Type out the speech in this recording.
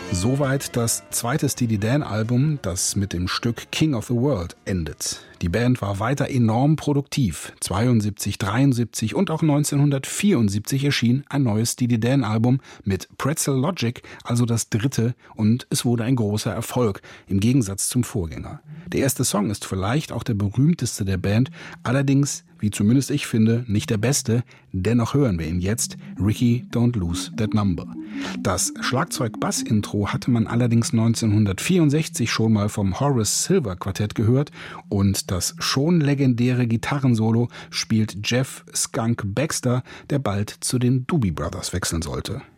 Soweit das zweite Steely Dan-Album, das mit dem Stück King of the World endet. Die Band war weiter enorm produktiv. 72, 73 und auch 1974 erschien ein neues Steely Dan-Album mit Pretzel Logic, also das dritte, und es wurde ein großer Erfolg, im Gegensatz zum Vorgänger. Der erste Song ist vielleicht auch der berühmteste der Band, allerdings, wie zumindest ich finde, nicht der beste. Dennoch hören wir ihn jetzt, Ricky Don't Lose That Number. Das Schlagzeug-Bass-Intro hatte man allerdings 1964 schon mal vom Horace Silver Quartett gehört und das schon legendäre Gitarrensolo spielt Jeff Skunk Baxter, der bald zu den Doobie Brothers wechseln sollte.